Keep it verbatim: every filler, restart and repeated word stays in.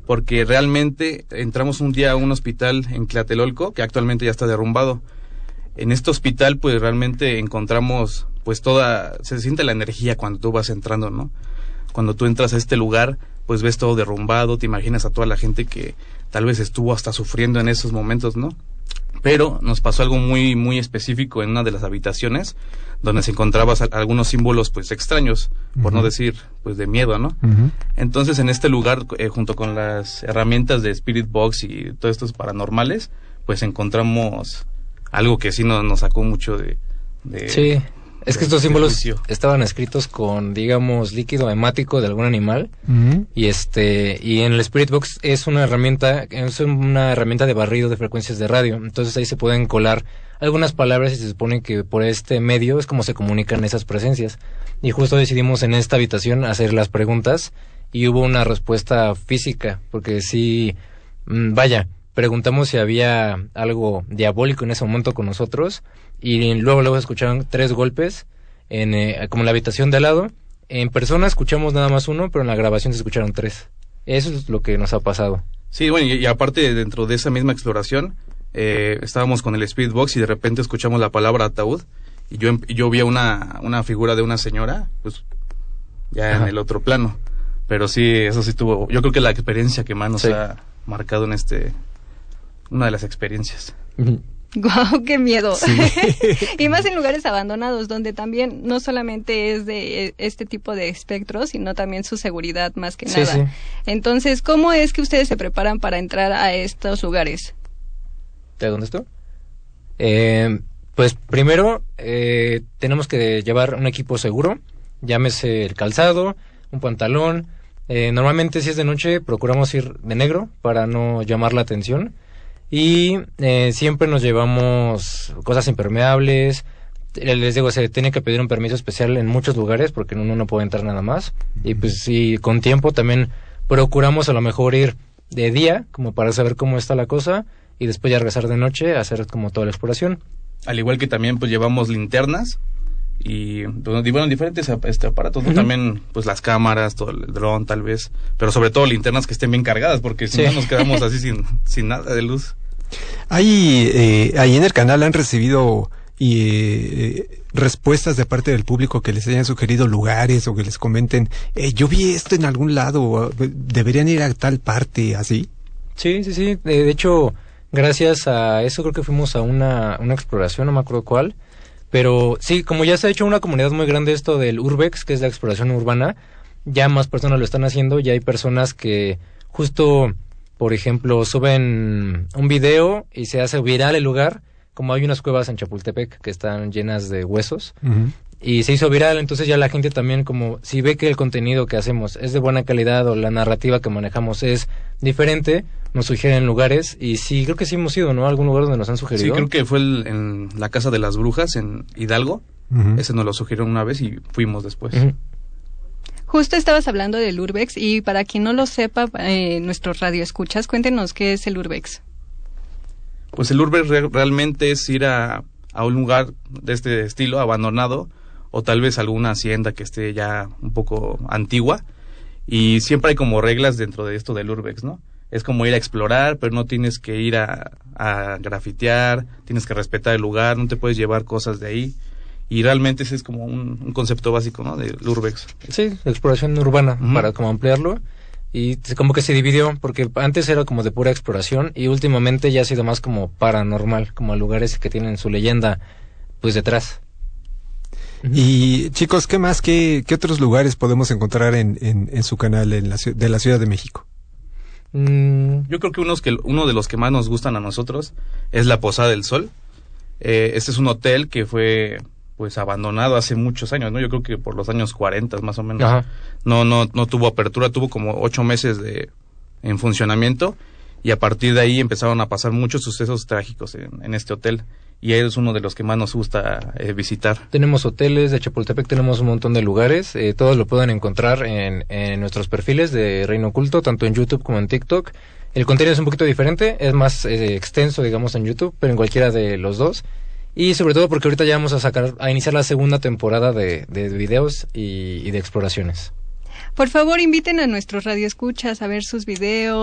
porque realmente entramos un día a un hospital en Tlatelolco, que actualmente ya está derrumbado. En este hospital, pues realmente encontramos, pues toda, se siente la energía cuando tú vas entrando, ¿no? Cuando tú entras a este lugar, pues ves todo derrumbado, te imaginas a toda la gente que tal vez estuvo hasta sufriendo en esos momentos, ¿no? Pero nos pasó algo muy muy específico en una de las habitaciones, donde se encontraban algunos símbolos pues extraños, por uh-huh. no decir pues de miedo, ¿no? Uh-huh. Entonces en este lugar, eh, junto con las herramientas de Spirit Box y todos estos paranormales, pues encontramos algo que sí nos, nos sacó mucho de... de sí, es que estos símbolos juicio. Estaban escritos con, digamos, líquido hemático de algún animal, uh-huh. y este y en el Spirit Box es una herramienta, es una herramienta de barrido de frecuencias de radio, entonces ahí se pueden colar algunas palabras y se supone que por este medio es como se comunican esas presencias. Y justo decidimos en esta habitación hacer las preguntas y hubo una respuesta física, porque sí, mmm, vaya, preguntamos si había algo diabólico en ese momento con nosotros y luego luego escucharon tres golpes en eh, como en la habitación de al lado. En persona escuchamos nada más uno, pero en la grabación se escucharon tres. Eso es lo que nos ha pasado. Sí, bueno, y, y aparte dentro de esa misma exploración eh, estábamos con el Spirit Box y de repente escuchamos la palabra ataúd y yo yo vi una una figura de una señora, pues ya Ajá. en el otro plano. Pero sí, eso sí tuvo, yo creo que la experiencia que más nos sí. ha marcado en este, una de las experiencias. ¡Guau, wow, qué miedo! Sí. Y más en lugares abandonados, donde también no solamente es de este tipo de espectros, sino también su seguridad más que sí, nada. Sí. Entonces, ¿cómo es que ustedes se preparan para entrar a estos lugares? ¿De dónde estoy? Eh, pues primero, eh, tenemos que llevar un equipo seguro, llámese el calzado, un pantalón. Eh, normalmente si es de noche procuramos ir de negro para no llamar la atención. Y eh, siempre nos llevamos cosas impermeables. Les digo, se tiene que pedir un permiso especial en muchos lugares porque uno no puede entrar nada más. Uh-huh. Y pues sí, con tiempo también procuramos a lo mejor ir de día, como para saber cómo está la cosa, y después ya regresar de noche a hacer como toda la exploración. Al igual que también pues llevamos linternas y bueno, diferentes este, aparatos, ¿no? Uh-huh. También pues las cámaras, todo el dron tal vez, pero sobre todo linternas que estén bien cargadas, porque si sí. no nos quedamos así sin, sin nada de luz. Ahí, eh, ahí en el canal han recibido eh, respuestas de parte del público que les hayan sugerido lugares o que les comenten, eh, yo vi esto en algún lado, deberían ir a tal parte, así. Sí, sí, sí, de, de hecho, gracias a eso creo que fuimos a una, una exploración, no me acuerdo cuál, pero sí, como ya se ha hecho una comunidad muy grande esto del Urbex, que es la exploración urbana, ya más personas lo están haciendo, ya hay personas que justo, por ejemplo, suben un video y se hace viral el lugar, como hay unas cuevas en Chapultepec que están llenas de huesos, uh-huh. y se hizo viral, entonces ya la gente también como, si ve que el contenido que hacemos es de buena calidad o la narrativa que manejamos es diferente, nos sugieren lugares, y sí, creo que sí hemos ido, ¿no? A algún lugar donde nos han sugerido. Sí, creo que fue el, en la Casa de las Brujas, en Hidalgo, uh-huh. ese nos lo sugirieron una vez y fuimos después. Uh-huh. Justo estabas hablando del Urbex, y para quien no lo sepa, eh, nuestros radioescuchas, cuéntenos qué es el Urbex. Pues el Urbex re- realmente es ir a, a un lugar de este estilo, abandonado, o tal vez alguna hacienda que esté ya un poco antigua, y siempre hay como reglas dentro de esto del Urbex, ¿no? Es como ir a explorar, pero no tienes que ir a, a grafitear, tienes que respetar el lugar, no te puedes llevar cosas de ahí. Y realmente ese es como un, un concepto básico, ¿no? Del Urbex. Sí, exploración urbana, uh-huh. para como ampliarlo. Y como que se dividió, porque antes era como de pura exploración y últimamente ya ha sido más como paranormal, como lugares que tienen su leyenda pues detrás. Uh-huh. Y chicos, ¿qué más? ¿Qué, qué otros lugares podemos encontrar en, en, en su canal en la, de la Ciudad de México? Mm. Yo creo que, unos que uno de los que más nos gustan a nosotros es la Posada del Sol. Eh, este es un hotel que fue pues abandonado hace muchos años, ¿no? Yo creo que por los años cuarenta más o menos. Ajá. No, no, no tuvo apertura, tuvo como ocho meses de en funcionamiento, y a partir de ahí empezaron a pasar muchos sucesos trágicos en, en este hotel, y es uno de los que más nos gusta eh, visitar. Tenemos hoteles, de Chapultepec tenemos un montón de lugares, eh, todos lo pueden encontrar en, en nuestros perfiles de Reino Oculto, tanto en YouTube como en TikTok. El contenido es un poquito diferente, es más eh, extenso, digamos, en YouTube, pero en cualquiera de los dos. Y sobre todo porque ahorita ya vamos a sacar, a iniciar la segunda temporada de, de videos y, y de exploraciones. Por favor, inviten a nuestros radioescuchas a ver sus videos.